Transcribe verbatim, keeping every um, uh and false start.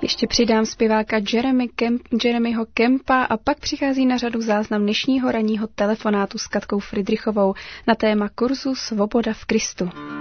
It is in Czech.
Ještě přidám zpěváka Jeremy Kemp, Jeremyho Kempa a pak přichází na řadu záznam dnešního ranního telefonátu s Katkou Fridrichovou na téma kurzu Svoboda v Kristu.